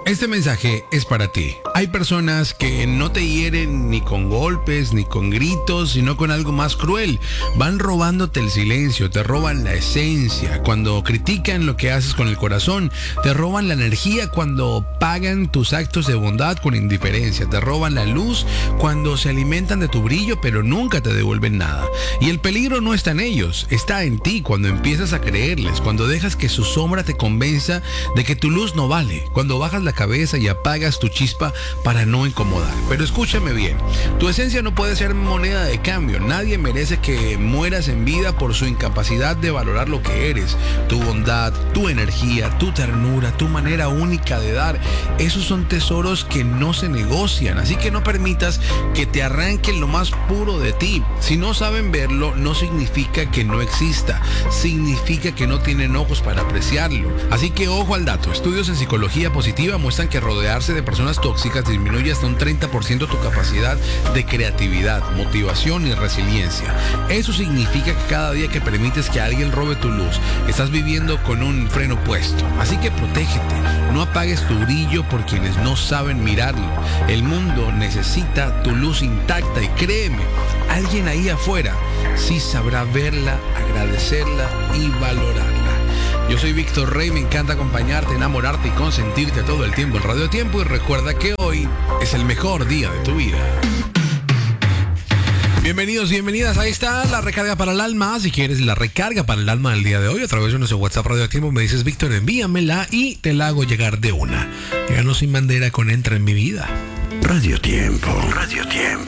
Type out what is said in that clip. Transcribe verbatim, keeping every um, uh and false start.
Este mensaje es para ti. Hay personas que no te hieren ni con golpes, ni con gritos, sino con algo más cruel. Van robándote el silencio, te roban la esencia. Cuando critican lo que haces con el corazón, te roban la energía cuando pagan tus actos de bondad con indiferencia. Te roban la luz cuando se alimentan de tu brillo, pero nunca te devuelven nada. Y el peligro no está en ellos, está en ti cuando empiezas a creerles, cuando dejas que su sombra te convenza de que tu luz no vale, cuando bajas la cabeza y apagas tu chispa para no incomodar. Pero escúchame bien, tu esencia no puede ser moneda de cambio. Nadie merece que mueras en vida por su incapacidad de valorar lo que eres, tu bondad, tu energía, tu ternura, tu manera única de dar. Esos son tesoros que no se negocian, así que no permitas que te arranquen lo más puro de ti. Si no saben verlo, no significa que no exista, significa que no tienen ojos para apreciarlo. Así que ojo al dato, estudios en psicología positiva muestran que rodearse de personas tóxicas disminuye hasta un treinta por ciento tu capacidad de creatividad, motivación y resiliencia. Eso significa que cada día que permites que alguien robe tu luz, estás viviendo con un freno puesto. Así que protégete, no apagues tu brillo por quienes no saben mirarlo. El mundo necesita tu luz intacta y créeme, alguien ahí afuera sí sabrá verla, agradecerla y valorarla. Yo soy Víctor Rey, me encanta acompañarte, enamorarte y consentirte todo el tiempo en Radio Tiempo, y recuerda que hoy es el mejor día de tu vida. Bienvenidos, bienvenidas, ahí está la recarga para el alma. Si quieres la recarga para el alma del día de hoy, a través de nuestro WhatsApp Radio Tiempo me dices: Víctor, envíamela y te la hago llegar de una. Gano sin bandera con Entra en mi vida. Radio Tiempo, Radio Tiempo.